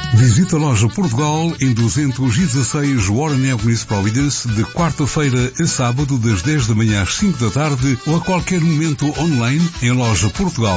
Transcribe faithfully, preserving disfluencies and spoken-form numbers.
Visita a Loja Portugal em duzentos e dezasseis Warren Avenue, Providence, de quarta-feira a sábado, das dez da manhã às cinco da tarde, ou a qualquer momento online em loja portugal